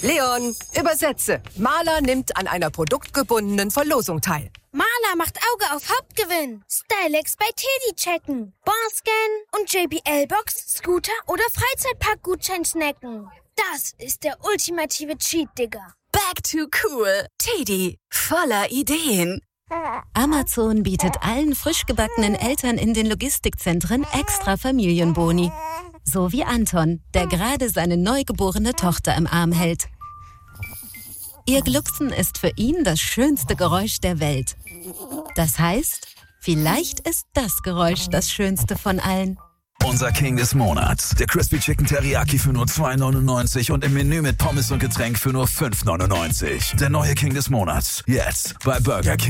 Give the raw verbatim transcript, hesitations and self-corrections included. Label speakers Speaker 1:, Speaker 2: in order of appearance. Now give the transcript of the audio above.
Speaker 1: Leon, übersetze. Maler nimmt an einer produktgebundenen Verlosung teil.
Speaker 2: Maler macht Auge auf Hauptgewinn. Stylex bei Teddy checken. Barscan und J B L-Box, Scooter oder Freizeitpark-Gutschein snacken. Das ist der ultimative Cheat, Digga.
Speaker 3: Back to cool. Teddy, voller Ideen.
Speaker 4: Amazon bietet allen frisch gebackenen Eltern in den Logistikzentren extra Familienboni. So wie Anton, der gerade seine neugeborene Tochter im Arm hält. Ihr Glucksen ist für ihn das schönste Geräusch der Welt. Das heißt, vielleicht ist das Geräusch das schönste von allen.
Speaker 5: Unser King des Monats. Der Crispy Chicken Teriyaki für nur zwei neunundneunzig und im Menü mit Pommes und Getränk für nur fünf neunundneunzig. Der neue King des Monats. Jetzt bei Burger King.